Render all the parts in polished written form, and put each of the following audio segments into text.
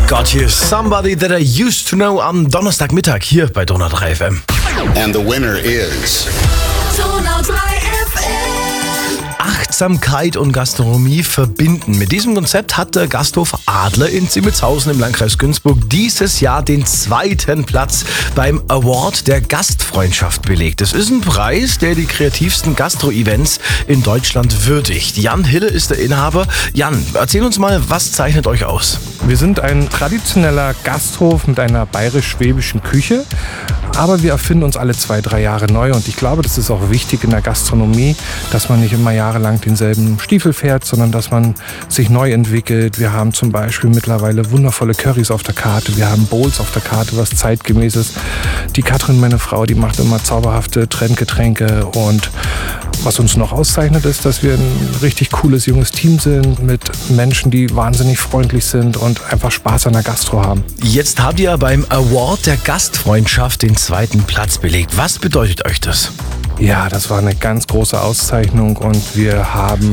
Got You, Somebody That I Used to Know am Donnerstagmittag hier bei Donau 3 FM. And the winner is Donau 3 FM. Achtsamkeit und Gastronomie verbinden. Mit diesem Konzept hat der Gasthof Adler in Zimmelshausen im Landkreis Günzburg dieses Jahr den 2. Platz beim Award der Gastfreundschaft belegt. Das ist ein Preis, der die kreativsten Gastro-Events in Deutschland würdigt. Jan Hille ist der Inhaber. Jan, erzähl uns mal, was zeichnet euch aus? Wir sind ein traditioneller Gasthof mit einer bayerisch-schwäbischen Küche, aber wir erfinden uns alle 2-3 Jahre neu und ich glaube, das ist auch wichtig in der Gastronomie, dass man nicht immer jahrelang denselben Stiefel fährt, sondern dass man sich neu entwickelt. Wir haben zum Beispiel mittlerweile wundervolle Currys auf der Karte, wir haben Bowls auf der Karte, was zeitgemäß ist. Die Katrin, meine Frau, die macht immer zauberhafte Trendgetränke und was uns noch auszeichnet, ist, dass wir ein richtig cooles, junges Team sind mit Menschen, die wahnsinnig freundlich sind und einfach Spaß an der Gastro haben. Jetzt habt ihr beim Award der Gastfreundschaft den 2. Platz belegt. Was bedeutet euch das? Ja, das war eine ganz große Auszeichnung und wir haben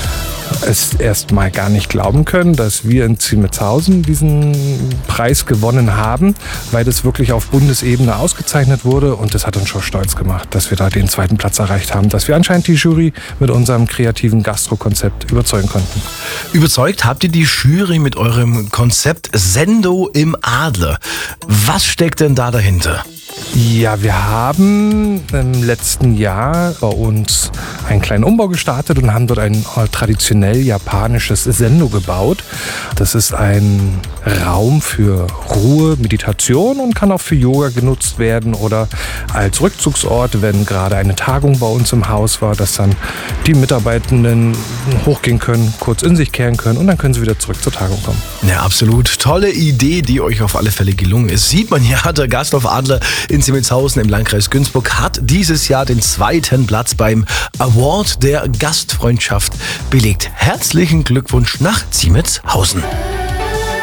es erst mal gar nicht glauben können, dass wir in Zimmelshausen diesen Preis gewonnen haben, weil das wirklich auf Bundesebene ausgezeichnet wurde und das hat uns schon stolz gemacht, dass wir da den 2. Platz erreicht haben, dass wir anscheinend die Jury mit unserem kreativen Gastro-Konzept überzeugen konnten. Überzeugt habt ihr die Jury mit eurem Konzept Sendo im Adler. Was steckt denn da dahinter? Ja, wir haben im letzten Jahr bei uns einen kleinen Umbau gestartet und haben dort ein traditionell japanisches Sendo gebaut. Das ist ein Raum für Ruhe, Meditation und kann auch für Yoga genutzt werden oder als Rückzugsort, wenn gerade eine Tagung bei uns im Haus war, dass dann die Mitarbeitenden hochgehen können, kurz in sich kehren können und dann können sie wieder zurück zur Tagung kommen. Ja, absolut. Tolle Idee, die euch auf alle Fälle gelungen ist. Sieht man ja, der Gasthof Adler in Zimmelshausen im Landkreis Günzburg hat dieses Jahr den 2. Platz beim Award der Gastfreundschaft belegt. Herzlichen Glückwunsch nach Zimmelshausen.